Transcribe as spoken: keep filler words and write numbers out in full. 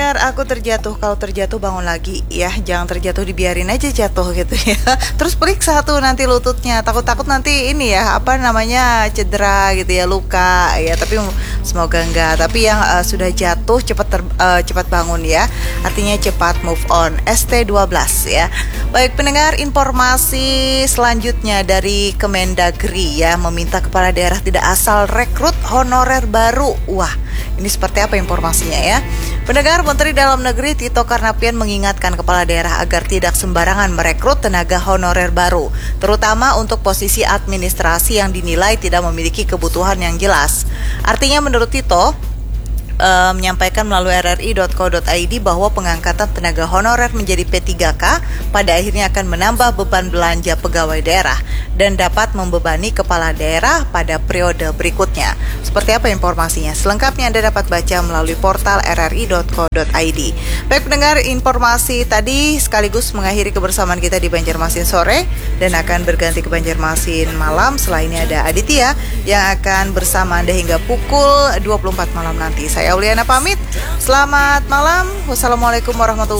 pendengar, aku terjatuh. Kalau terjatuh bangun lagi ya, jangan terjatuh dibiarin aja jatuh gitu ya. Terus periksa tuh nanti lututnya. Takut-takut nanti ini ya, apa namanya, cedera gitu ya, luka ya. Tapi semoga enggak. Tapi yang uh, sudah jatuh cepat ter, uh, cepat bangun ya. Artinya cepat move on. S T dua belas ya. Baik pendengar, informasi selanjutnya dari Kemendagri ya, meminta kepala daerah tidak asal rekrut honorer baru. Wah, ini seperti apa informasinya ya? Pendengar, Menteri Dalam Negeri Tito Karnavian mengingatkan kepala daerah agar tidak sembarangan merekrut tenaga honorer baru, terutama untuk posisi administrasi yang dinilai tidak memiliki kebutuhan yang jelas. Artinya menurut Tito, Uh, menyampaikan melalui r r i dot co dot i d bahwa pengangkatan tenaga honorer menjadi P tiga K pada akhirnya akan menambah beban belanja pegawai daerah dan dapat membebani kepala daerah pada periode berikutnya. Seperti apa informasinya? Selengkapnya Anda dapat baca melalui portal r r i dot co dot i d. Baik pendengar, informasi tadi sekaligus mengakhiri kebersamaan kita di Banjarmasin sore dan akan berganti ke Banjarmasin malam. Setelah ini ada Aditya yang akan bersama Anda hingga pukul dua puluh empat malam nanti. Saya Auliana pamit. Selamat malam. Wassalamualaikum warahmatullahi wabarakatuh.